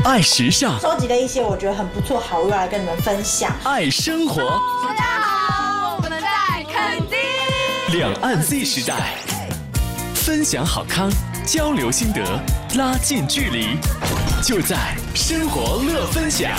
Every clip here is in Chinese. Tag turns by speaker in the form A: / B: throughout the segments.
A: 爱时尚，
B: 收集了一些我觉得很不错好物来跟你们分享。
A: 爱生活，
C: 大家好，我们在垦丁。
A: 两岸 Z 时代，分享好康，交流心得，拉近距离，就在生活乐分享。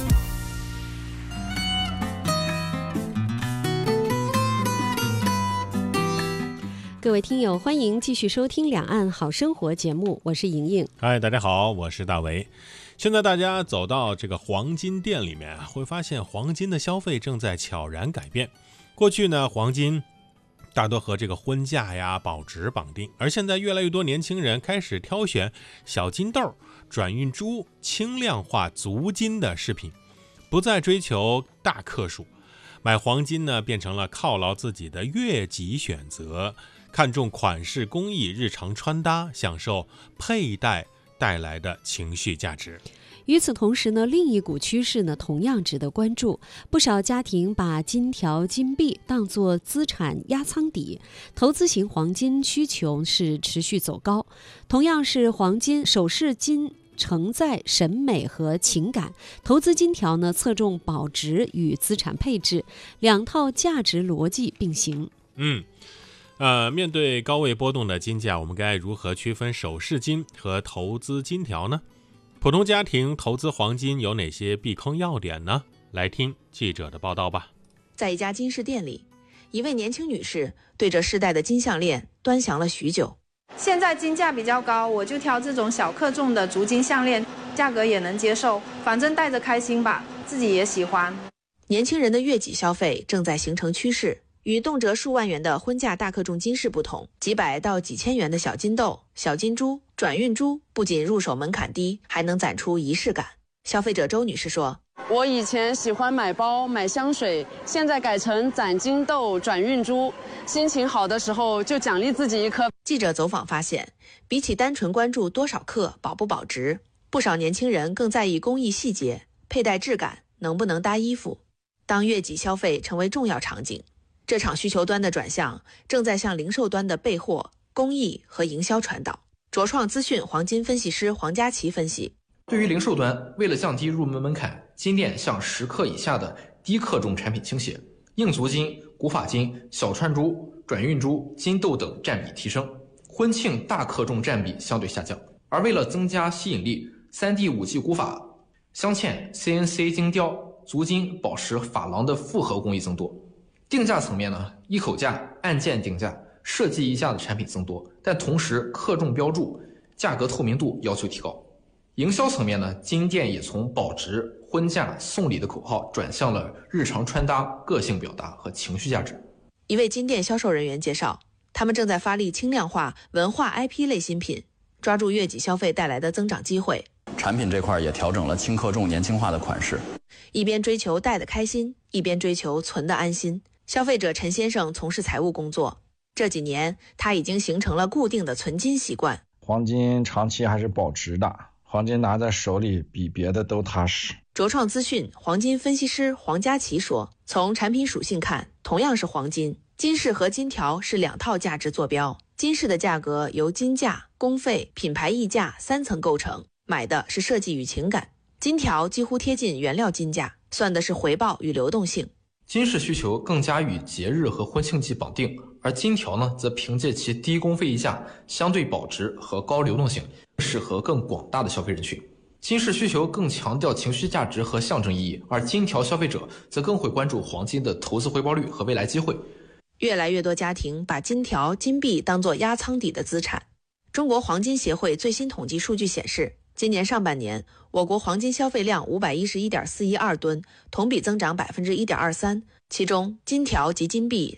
D: 各位听友，欢迎继续收听《两岸好生活》节目，我是莹莹。
E: 嗨，大家好，我是大为。现在大家走到这个黄金店里面，会发现黄金的消费正在悄然改变。过去呢，黄金大多和这个婚嫁呀、保值绑定，而现在越来越多年轻人开始挑选小金豆、转运珠、轻量化足金的饰品，不再追求大克数。买黄金呢，变成了犒劳自己的悦己选择，看重款式工艺、日常穿搭，享受佩戴带来的情绪价值。
D: 与此同时呢，另一股趋势呢同样值得关注。不少家庭把金条、金币当作资产压舱底，投资型黄金需求是持续走高。同样是黄金，首饰金承载审美和情感，投资金条呢侧重保值与资产配置，两套价值逻辑并行。
E: 面对高位波动的金价，我们该如何区分首饰金和投资金条呢？普通家庭投资黄金有哪些避坑要点呢？来听记者的报道吧。
F: 在一家金饰店里，一位年轻女士对着试戴的金项链端详了许久。
G: 现在金价比较高，我就挑这种小克重的足金项链，价格也能接受，反正戴着开心吧，自己也喜欢。
F: 年轻人的悦己消费正在形成趋势。与动辄数万元的婚嫁大克重金饰不同，几百到几千元的小金豆、小金珠、转运珠不仅入手门槛低，还能攒出仪式感。消费者周女士说，
H: 我以前喜欢买包、买香水，现在改成攒金豆、转运珠，心情好的时候就奖励自己一颗。
F: 记者走访发现，比起单纯关注多少克、保不保值，不少年轻人更在意工艺细节、佩戴质感、能不能搭衣服。当悦己消费成为重要场景，这场需求端的转向正在向零售端的备货、工艺和营销传导。卓创资讯黄金分析师黄佳琪分析，
I: 对于零售端，为了降低入门门槛，金店向10克以下的低克重产品倾斜，硬足金、古法金、小串珠、转运珠、金豆等占比提升，婚庆大克重占比相对下降。而为了增加吸引力，3D 5G 古法、镶嵌 CNC 精雕、足金、宝石、珐琅的复合工艺增多。定价层面呢，一口价、按件定价、设计溢价的产品增多，但同时克重标注、价格透明度要求提高。营销层面呢，金店也从保值、婚嫁、送礼的口号转向了日常穿搭、个性表达和情绪价值。
F: 一位金店销售人员介绍，他们正在发力轻量化文化 IP 类新品，抓住悦己消费带来的增长机会。
J: 产品这块也调整了轻克重、年轻化的款式，
F: 一边追求戴的开心，一边追求存的安心。消费者陈先生从事财务工作，这几年他已经形成了固定的存金习惯。
K: 黄金长期还是保值的，黄金拿在手里比别的都踏实。
F: 卓创资讯黄金分析师黄佳琪说，从产品属性看，同样是黄金，金饰和金条是两套价值坐标。金饰的价格由金价、工费、品牌溢价3层构成，买的是设计与情感。金条几乎贴近原料金价，算的是回报与流动性。
I: 金饰需求更加与节日和婚庆季绑定，而金条呢，则凭借其低工费溢价、相对保值和高流动性，适合更广大的消费人群。金饰需求更强调情绪价值和象征意义，而金条消费者则更会关注黄金的投资回报率和未来机会。
F: 越来越多家庭把金条、金币当作压舱底的资产。中国黄金协会最新统计数据显示，今年上半年，我国黄金消费量511.412吨，同比增长1.23%，其中金条及金币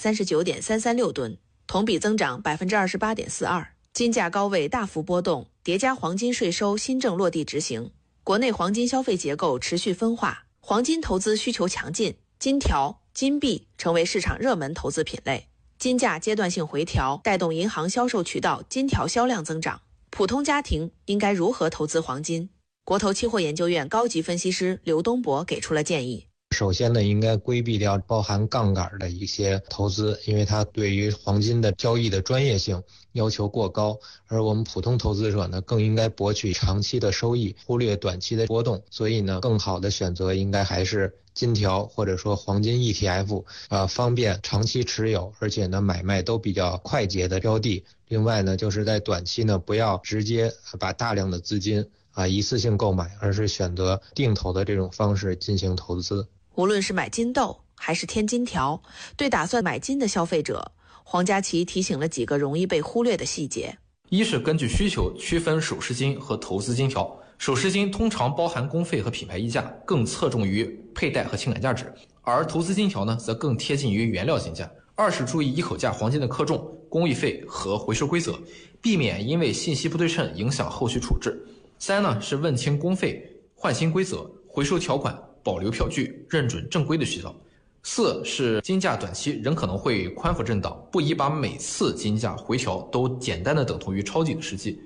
F: 339.336吨，同比增长28.42%。金价高位大幅波动，叠加黄金税收新政落地执行，国内黄金消费结构持续分化，黄金投资需求强劲，金条、金币成为市场热门投资品类。金价阶段性回调，带动银行销售渠道金条销量增长。普通家庭应该如何投资黄金？国投期货研究院高级分析师刘东博给出了建议。
L: 首先呢，应该规避掉包含杠杆的一些投资，因为它对于黄金的交易的专业性要求过高，而我们普通投资者呢，更应该博取长期的收益，忽略短期的波动。所以呢，更好的选择应该还是金条或者说黄金 ETF， 方便长期持有，而且呢买卖都比较快捷的标的。另外呢，就是在短期呢，不要直接把大量的资金一次性购买，而是选择定投的这种方式进行投资。
F: 无论是买金豆还是添金条，对打算买金的消费者，黄嘉琪提醒了几个容易被忽略的细节。
I: 一是根据需求区分首饰金和投资金条，首饰金通常包含工费和品牌溢价，更侧重于佩戴和情感价值，而投资金条呢，则更贴近于原料金价。二是注意一口价黄金的克重、工艺费和回收规则，避免因为信息不对称影响后续处置。三呢，是问清工费、换新规则、回收条款、保留票据、认准正规的渠道。四是金价短期仍可能会宽幅震荡，不宜把每次金价回调都简单的等同于抄底的时机。